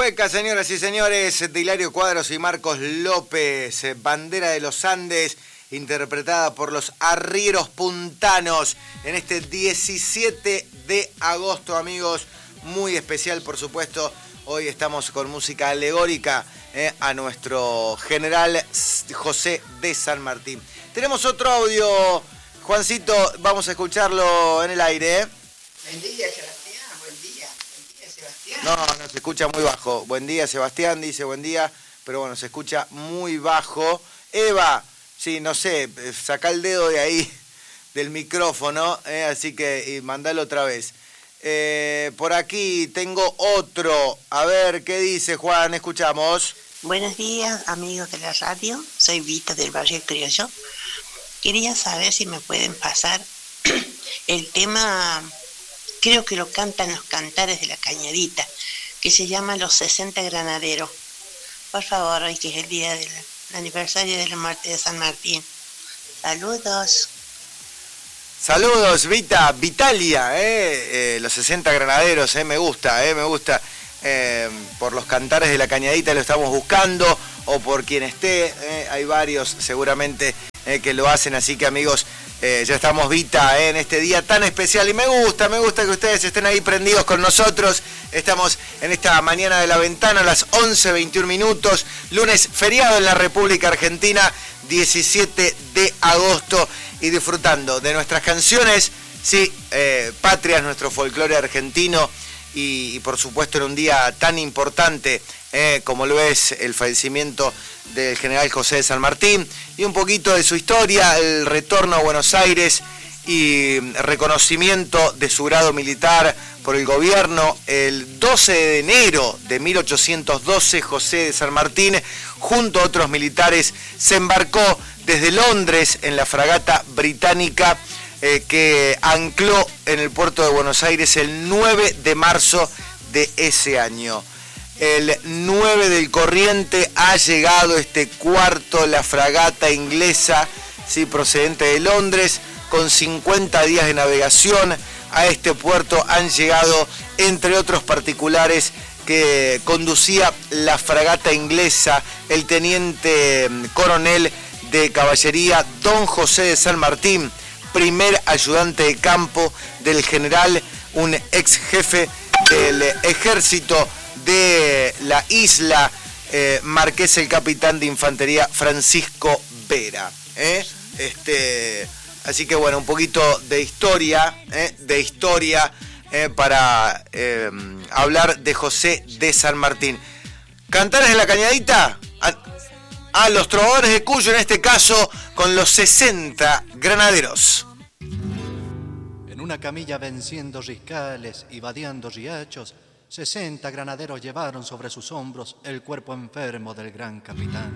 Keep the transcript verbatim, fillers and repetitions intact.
Cueca, señoras y señores, de Hilario Cuadros y Marcos López, Bandera de los Andes, interpretada por los Arrieros Puntanos en este diecisiete de agosto, amigos, muy especial, por supuesto. Hoy estamos con música alegórica eh, a nuestro general José de San Martín. Tenemos otro audio, Juancito, vamos a escucharlo en el aire. ¿eh? Buen día, Sebastián, buen día. Buen día, Sebastián. No, no, se escucha muy bajo. Buen día, Sebastián, dice buen día, pero bueno, se escucha muy bajo. Eva, sí, no sé, saca el dedo de ahí, del micrófono, eh, así que y mandalo otra vez. Eh, por aquí tengo otro. A ver, ¿qué dice Juan? Escuchamos. Buenos días, amigos de la radio. Soy Vita del Barrio Criollo. Quería saber si me pueden pasar el tema, creo que lo cantan los Cantares de la Cañadita, que se llama Los sesenta Granaderos. Por favor, hoy que es el día del aniversario de la muerte de San Martín. Saludos. Saludos, Vita, Vitalia, eh, eh, los sesenta granaderos, eh, me gusta, eh, me gusta. Eh, por los Cantares de la Cañadita lo estamos buscando, o por quien esté, eh, hay varios seguramente eh, que lo hacen, así que amigos, eh, ya estamos Vita eh, en este día tan especial, y me gusta, me gusta que ustedes estén ahí prendidos con nosotros. Estamos en esta mañana de la ventana a las once veintiún minutos, lunes feriado en la República Argentina, diecisiete de agosto, y disfrutando de nuestras canciones, sí, eh, patrias, nuestro folclore argentino, y, y por supuesto en un día tan importante eh, como lo es el fallecimiento del general José de San Martín, y un poquito de su historia, el retorno a Buenos Aires y reconocimiento de su grado militar por el gobierno. El doce de enero de mil ochocientos doce, José de San Martín, junto a otros militares, se embarcó desde Londres en la fragata británica eh, que ancló en el puerto de Buenos Aires el nueve de marzo de ese año. El nueve del corriente ha llegado este cuarto, la fragata inglesa, sí, procedente de Londres, con cincuenta días de navegación. A este puerto han llegado, entre otros particulares, que conducía la fragata inglesa, el teniente coronel de caballería don José de San Martín, primer ayudante de campo del general, un ex jefe del ejército de la isla, eh, marqués el capitán de infantería Francisco Vera. ¿eh? Este, así que bueno, un poquito de historia, ¿eh? de historia eh, para eh, hablar de José de San Martín. ¿Cantares de la Cañadita? A los trovadores de Cuyo, en este caso, con los sesenta granaderos. En una camilla venciendo riscales y vadeando riachos, sesenta granaderos llevaron sobre sus hombros el cuerpo enfermo del gran capitán.